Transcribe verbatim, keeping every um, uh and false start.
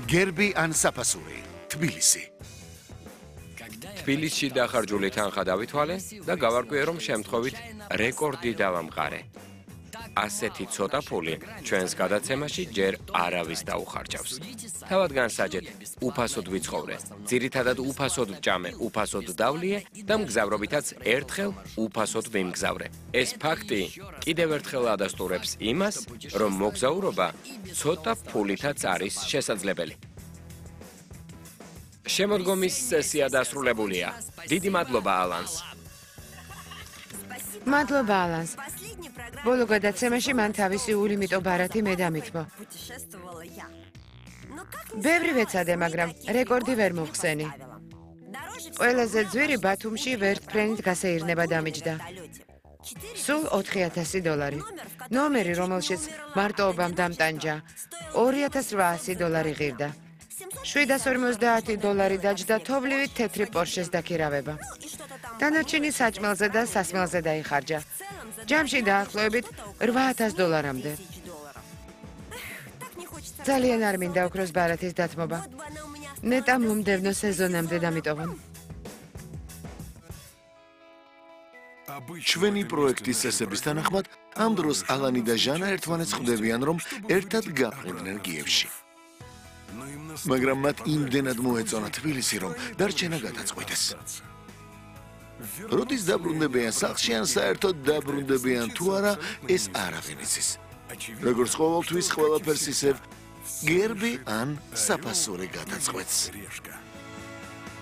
გერბი ან საფასური, თბილისი. თბილისში დახარჯული თანხა დავითვალე და გავარკვიე, რომ შემთხვევით რეკორდი დავამყარე. ასეთი ცოტა ფული ჩვენს გადაცემაში ჯერ არავის დაუხარჯავს. თავად განსაჯეთ, უფასოდ ვიცხოვრე, ძირითადად უფასოდ ვჭამე, უფასოდ დავლიე და მგზავრობითაც ერთხელ უფასოდ ვიმგზავრე. ეს ფაქტი კიდევ ერთხელ ადასტურებს იმას, რომ მოგზაურობა ცოტა ფულითაც არის შესაძლებელი. შემოდგომის სესია დასრულებულია. დიდი მადლობა ალანს. მადლობა ალანს. ბოლო გადაცემაში მან თავისი ულიმიტო ბარათი მე დამითმო. ბევრი ვეცადე, მაგრამ რეკორდი ვერ მოვხსენი. ყველაზე ძვირი ბათუმში ვერტფრენით გასეირნება დამიჯდა. სულ ოთხი ათასი დოლარი. ნომერი, რომელშიც მარტოობამ დამტანჯა, ორი ათას რვაასი დოლარი ღირდა. შვიდას ორმოცდაათი დოლარი დაჯდა თოვლივი თეთრი პორშეს დაქირავება. დანარჩენი საჭმელზე და სასმელზე დაიხარჯა. ჯამში დაახლოებით რვა ათას დოლარამდე. ძალიან არ მინდა ოქროს ბარათის დათმობა. ნეტა მომდევნო სეზონამდე დამიტოვონ. ჩვენი პროექტის წესების თანახმად, ამ დროს ალანი და ჟანა ერთმანეთს ხვდებიან, რომ ერთად გაფრინდნენ გიევში. მაგრამ მათ იმდენად მოეწონა თბილისი, რომ დარჩენა გადაწყვიტეს. როდის დაბრუნდებიან სახლში, ან საერთოდ დაბრუნდებიან თუ არა, ეს არავინ იცის. როგორც ყოველთვის, ყველაფერს ისევ გერბი ან საფასური გადაწყვეტს.